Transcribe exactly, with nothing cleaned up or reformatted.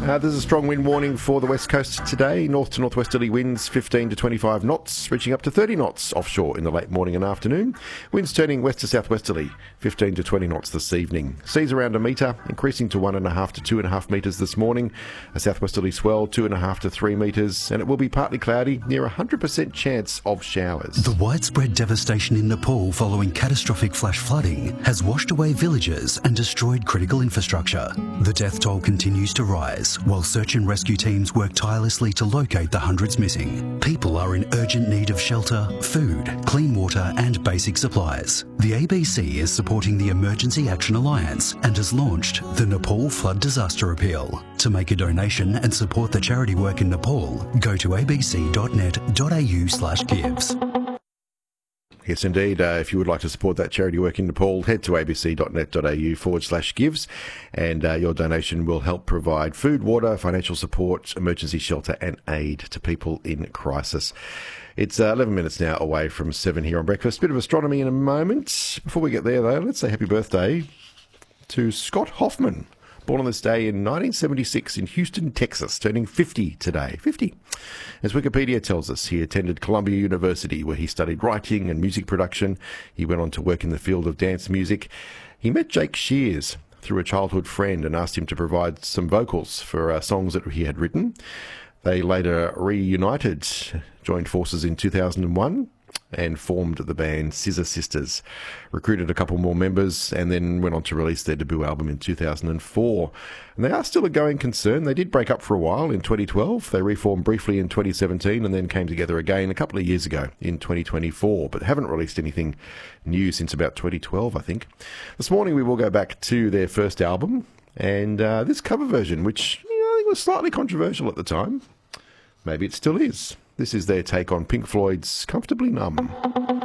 Uh, there's a strong wind warning for the west coast today. North to northwesterly winds fifteen to twenty-five knots, reaching up to thirty knots offshore in the late morning and afternoon. Winds turning west to southwesterly, fifteen to twenty knots this evening. Seas around a metre, increasing to one and a half to two and a half metres this morning. A southwesterly swell, two and a half to three metres, and it will be partly cloudy, near a hundred percent chance of showers. The widespread devastation in Nepal following catastrophic flash flooding has washed away villages and destroyed critical infrastructure. The death toll continues to rise, while search and rescue teams work tirelessly to locate the hundreds missing. People are in urgent need of shelter, food, clean water and basic supplies. The A B C is supporting the Emergency Action Alliance and has launched the Nepal Flood Disaster Appeal. To make a donation and support the charity work in Nepal, go to abc.net.au slash gives. Yes, indeed. Uh, if you would like to support that charity work in Nepal, head to abc.net.au forward slash gives, and uh, your donation will help provide food, water, financial support, emergency shelter and aid to people in crisis. It's uh, eleven minutes now away from seven here on Breakfast. Bit of astronomy in a moment. Before we get there, though, let's say happy birthday to Scott Hoffman. Born on this day in nineteen seventy-six in Houston, Texas, turning fifty today. fifty. As Wikipedia tells us, he attended Columbia University, where he studied writing and music production. He went on to work in the field of dance music. He met Jake Shears through a childhood friend and asked him to provide some vocals for uh, songs that he had written. They later reunited, joined forces in two thousand one. And formed the band Scissor Sisters, recruited a couple more members, and then went on to release their debut album in two thousand four. And they are still a going concern. They did break up for a while in twenty twelve. They reformed briefly in twenty seventeen and then came together again a couple of years ago in twenty twenty-four, but haven't released anything new since about twenty twelve, I think. This morning we will go back to their first album and uh, this cover version, which you know, I think was slightly controversial at the time. Maybe it still is. This is their take on Pink Floyd's Comfortably Numb.